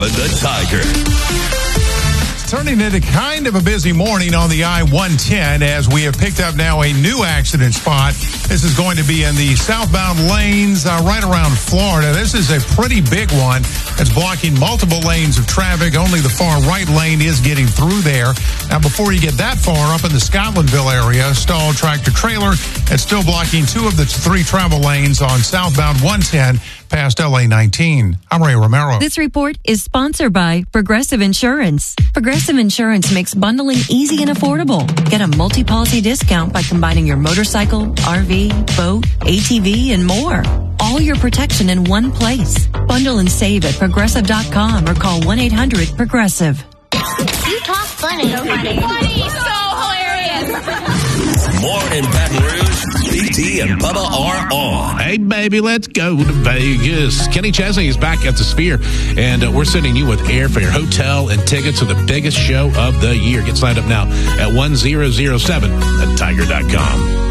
The Tiger. Turning into kind of a busy morning on the I-110 as we have picked up now a new accident spot. This is going to be in the southbound lanes right around Florida. This is a pretty big one that's blocking multiple lanes of traffic. Only the far right lane is getting through there. Now, before you get that far, up in the Scotlandville area, stalled tractor trailer that's still blocking two of the three travel lanes on southbound 110 past LA-19. I'm Ray Romero. This report is sponsored by Progressive Insurance. Progressive Insurance makes bundling easy and affordable. Get a multi-policy discount by combining your motorcycle, RV, boat, ATV, and more. All your protection in one place. Bundle and save at Progressive.com or call 1-800-PROGRESSIVE. You talk funny. So funny. So hilarious. More in Baton Rouge. BT and Bubba are on. Hey, baby, let's go to Vegas. Kenny Chesney is back at the Sphere, and we're sending you with airfare, hotel, and tickets to the biggest show of the year. Get signed up now at 1007 at tiger.com.